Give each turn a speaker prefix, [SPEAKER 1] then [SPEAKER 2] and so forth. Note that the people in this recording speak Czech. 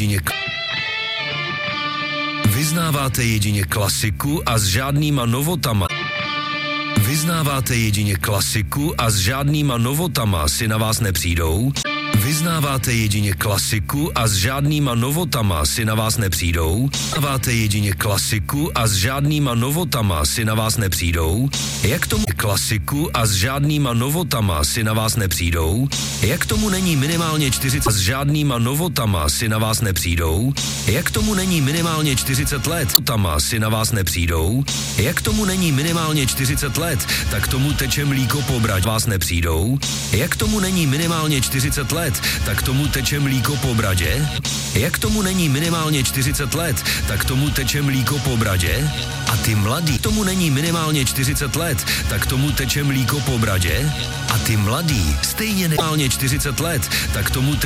[SPEAKER 1] Vyznáváte jedině klasiku a s žádnýma novotama. Vyznáváte jedině klasiku a s žádnýma novotama si na vás nepřijdou. Vyznáváte jedině klasiku a s žádnýma novotama si na vás nepřijdou. Vyznáváte jedině klasiku a s žádnýma novotama si na vás nepřijdou. Jak tomu klasiku a s žádnýma novotama si na vás nepřijdou. Jak tomu není minimálně 40 s žádnýma novotama si na vás nepřijdou. Jak tomu není minimálně 40 let, novotama si na vás nepřijdou. Jak tomu není minimálně 40 let, tak tomu teče mlíko po bradě vás nepřijdou. Jak tomu není minimálně 40 let, tak tomu teče mlíko po bradě. Jak tomu není minimálně 40 let, tak tomu teče mlíko po bradě. A ty mladý, tomu není minimálně 40 let, tak tomu teče mlíko po bradě. A ty mladý, stejně minimálně 40 let, tak tomu